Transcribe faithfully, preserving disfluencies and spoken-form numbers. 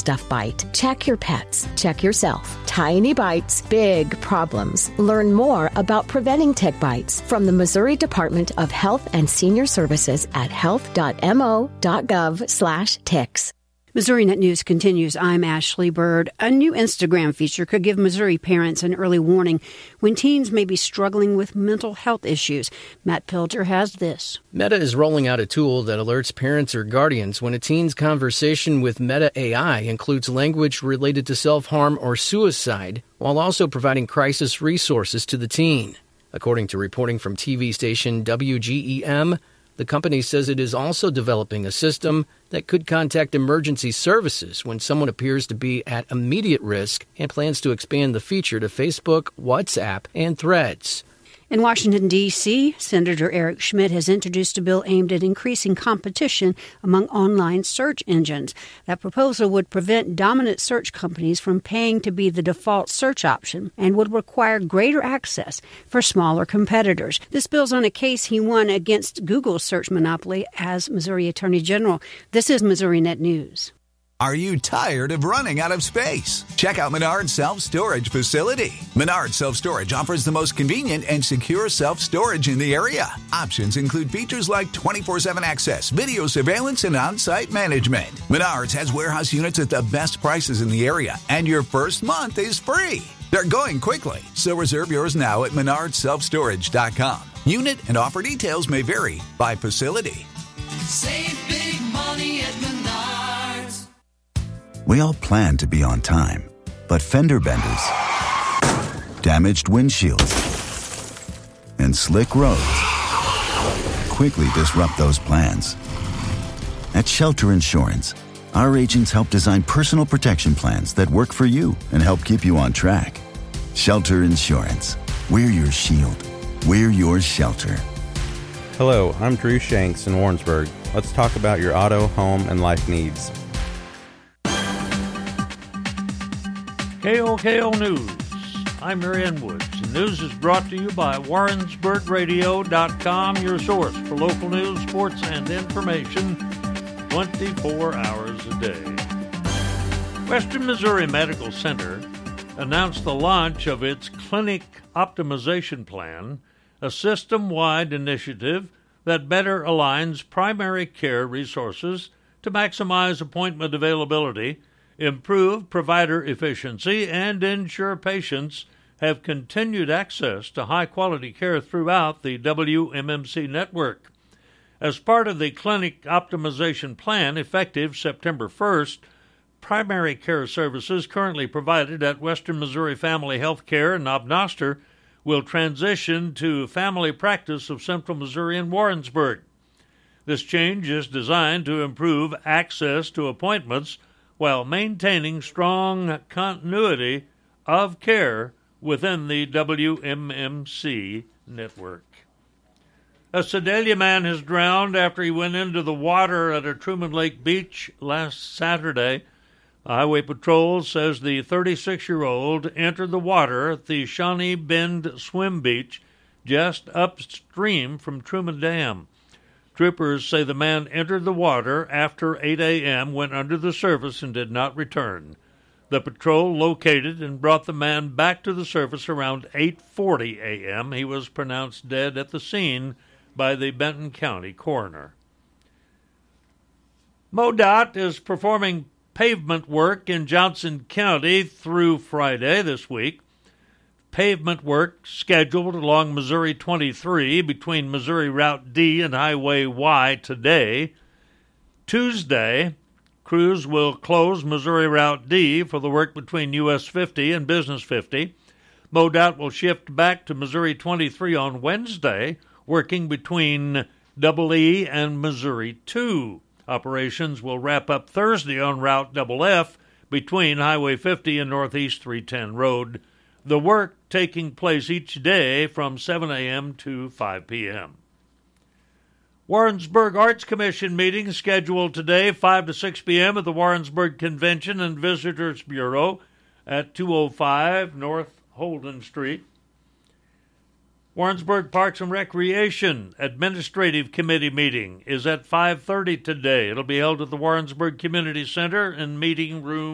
stuff bite. Check your pets. Check yourself. Tiny bites, big problems. Learn more about preventing tick bites from the Missouri Department of Health and Senior Services at health.mo.gov slash ticks. MissouriNet News continues. I'm Ashley Bird. A new Instagram feature could give Missouri parents an early warning when teens may be struggling with mental health issues. Matt Pilger has this. Meta is rolling out a tool that alerts parents or guardians when a teen's conversation with Meta A I includes language related to self-harm or suicide, while also providing crisis resources to the teen. According to reporting from T V station W G E M, the company says it is also developing a system that could contact emergency services when someone appears to be at immediate risk and plans to expand the feature to Facebook, WhatsApp, and Threads. In Washington, D C, Senator Eric Schmidt has introduced a bill aimed at increasing competition among online search engines. That proposal would prevent dominant search companies from paying to be the default search option and would require greater access for smaller competitors. This bill's on a case he won against Google's search monopoly as Missouri Attorney General. This is MissouriNet News. Are you tired of running out of space? Check out Menard's Self-Storage Facility. Menard's Self-Storage offers the most convenient and secure self-storage in the area. Options include features like twenty-four seven access, video surveillance, and on-site management. Menard's has warehouse units at the best prices in the area, and your first month is free. They're going quickly, so reserve yours now at menards self storage dot com. Unit and offer details may vary by facility. Save big money at Menards. We all plan to be on time, but fender benders, damaged windshields, and slick roads quickly disrupt those plans. At Shelter Insurance, our agents help design personal protection plans that work for you and help keep you on track. Shelter Insurance. We're your shield. We're your shelter. Hello, I'm Drew Shanks in Warrensburg. Let's talk about your auto, home, and life needs. K O K O News. I'm Marianne Woods. The news is brought to you by Warrensburg Radio dot com, your source for local news, sports, and information twenty-four hours a day. Western Missouri Medical Center announced the launch of its Clinic Optimization Plan, a system-wide initiative that better aligns primary care resources to maximize appointment availability, improve provider efficiency, and ensure patients have continued access to high-quality care throughout the W M M C network. As part of the Clinic Optimization Plan, effective September first, primary care services currently provided at Western Missouri Family Health Care in Knob-Noster will transition to Family Practice of Central Missouri in Warrensburg. This change is designed to improve access to appointments while maintaining strong continuity of care within the W M M C network. A Sedalia man has drowned after he went into the water at a Truman Lake beach last Saturday. Highway Patrol says the thirty-six-year-old entered the water at the Shawnee Bend Swim Beach just upstream from Truman Dam. Troopers say the man entered the water after eight a.m., went under the surface, and did not return. The patrol located and brought the man back to the surface around eight forty a.m. He was pronounced dead at the scene by the Benton County coroner. MoDOT is performing pavement work in Johnson County through Friday this week. Pavement work scheduled along Missouri twenty-three between Missouri Route D and Highway Y today. Tuesday, crews will close Missouri Route D for the work between U S fifty and Business fifty. MoDOT will shift back to Missouri twenty-three on Wednesday, working between Double E and Missouri two. Operations will wrap up Thursday on Route Double F between Highway fifty and Northeast three ten Road. The work taking place each day from seven a.m. to five p.m. Warrensburg Arts Commission meeting scheduled today, five to six p.m. at the Warrensburg Convention and Visitors Bureau at two oh five North Holden Street. Warrensburg Parks and Recreation Administrative Committee meeting is at five thirty today. It'll be held at the Warrensburg Community Center in Meeting Room